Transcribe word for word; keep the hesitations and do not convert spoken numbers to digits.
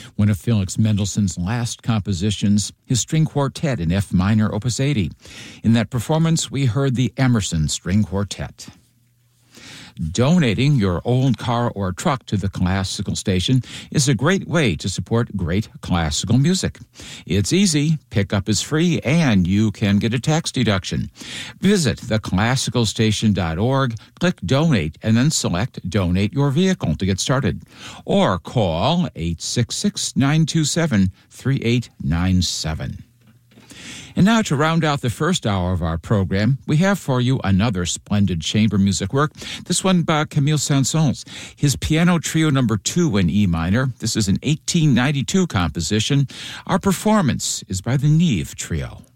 one of Felix Mendelssohn's last compositions, his string quartet in F minor, opus eighty. In that performance, we heard the Emerson String Quartet. Donating your old car or truck to the Classical Station is a great way to support great classical music. It's easy, pickup is free, and you can get a tax deduction. Visit the classical station dot org, click Donate, and then select Donate Your Vehicle to get started. Or call eight six six, nine two seven, three eight nine seven. And now, to round out the first hour of our program, we have for you another splendid chamber music work, this one by Camille Saint-Saëns, his Piano Trio number two in E minor. This is an eighteen ninety-two composition. Our performance is by the Neve Trio.